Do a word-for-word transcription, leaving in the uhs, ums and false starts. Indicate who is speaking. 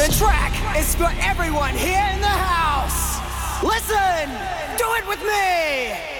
Speaker 1: The track is for everyone here in the house. Listen, do it with me.